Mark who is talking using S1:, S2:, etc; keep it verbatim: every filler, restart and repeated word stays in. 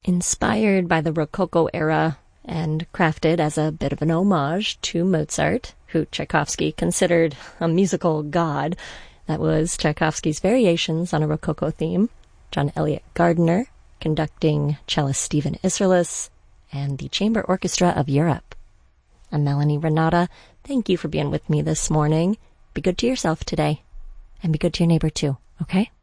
S1: Inspired by the Rococo era and crafted as a bit of an homage to Mozart, who Tchaikovsky considered a musical god, that was Tchaikovsky's Variations on a Rococo Theme, John Elliott Gardiner conducting cellist Stephen Isserlis, and the Chamber Orchestra of Europe. I'm Melanie Renata. Thank you for being with me this morning. Be good to yourself today, and be good to your neighbor too, okay?